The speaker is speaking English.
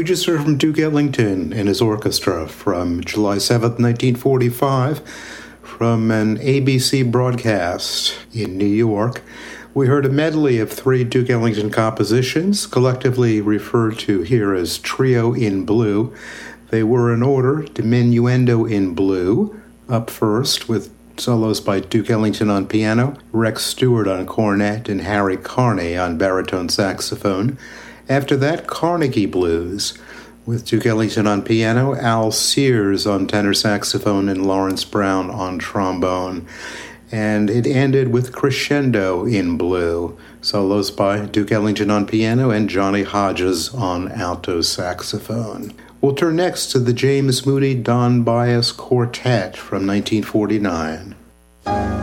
just heard from Duke Ellington and his orchestra from July 7th, 1945, from an ABC broadcast in New York. We heard a medley of 3 Duke Ellington compositions, collectively referred to here as Trio in Blue. They were in order: Diminuendo in Blue, up first with solos by Duke Ellington on piano, Rex Stewart on cornet, and Harry Carney on baritone saxophone. After that, Carnegie Blues, with Duke Ellington on piano, Al Sears on tenor saxophone, and Lawrence Brown on trombone. And it ended with Crescendo in Blue, solos by Duke Ellington on piano and Johnny Hodges on alto saxophone. We'll turn next to the James Moody Don Byas Quartet from 1949.